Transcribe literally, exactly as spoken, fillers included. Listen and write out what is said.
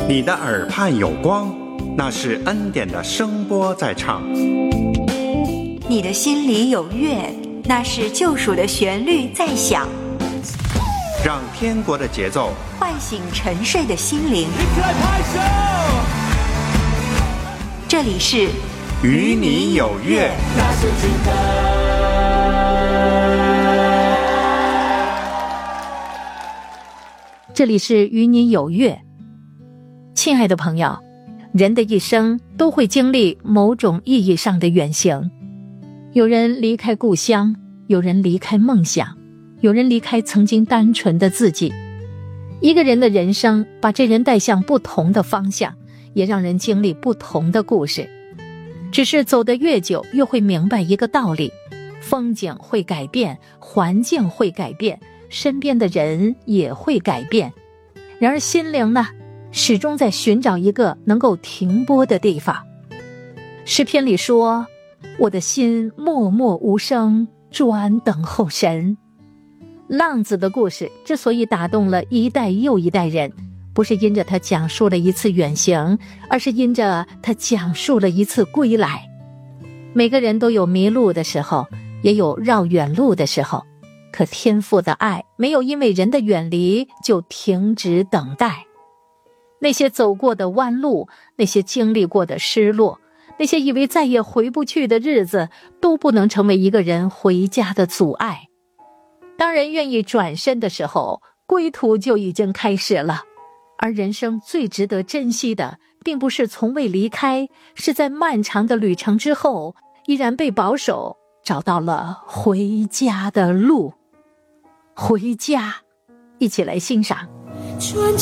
你的耳畔有光，那是恩典的声波在唱。 你的心里有乐，那是救赎的旋律在响。 让天国的节奏唤醒沉睡的心灵。这里是与你有约。 这里是与你有约。亲爱的朋友，人的一生都会经历某种意义上的远行，有人离开故乡，有人离开梦想，有人离开曾经单纯的自己。一个人的人生把这人带向不同的方向，也让人经历不同的故事。只是走得越久，越会明白一个道理：风景会改变，环境会改变，身边的人也会改变。然而心灵呢，始终在寻找一个能够停泊的地方。诗篇里说，我的心默默无声，专等候神。浪子的故事之所以打动了一代又一代人，不是因着他讲述了一次远行，而是因着他讲述了一次归来。每个人都有迷路的时候，也有绕远路的时候，可天父的爱没有因为人的远离就停止等待。那些走过的弯路，那些经历过的失落，那些以为再也回不去的日子，都不能成为一个人回家的阻碍。当人愿意转身的时候，归途就已经开始了。而人生最值得珍惜的，并不是从未离开，是在漫长的旅程之后，依然被保守，找到了回家的路。回家，一起来欣赏。